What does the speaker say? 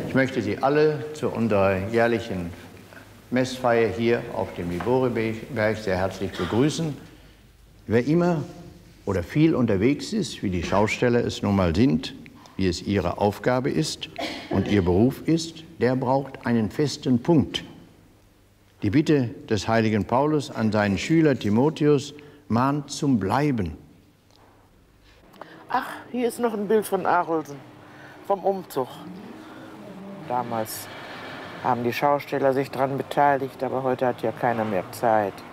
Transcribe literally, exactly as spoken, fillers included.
Ich möchte Sie alle zu unserer jährlichen Messfeier hier auf dem Liboriberg sehr herzlich begrüßen. Wer immer oder viel unterwegs ist, wie die Schausteller es nun mal sind, wie es ihre Aufgabe ist und ihr Beruf ist, der braucht einen festen Punkt. Die Bitte des heiligen Paulus an seinen Schüler Timotheus mahnt zum Bleiben. Ach, hier ist noch ein Bild von Arolsen, vom Umzug. Damals haben die Schausteller sich daran beteiligt, aber heute hat ja keiner mehr Zeit.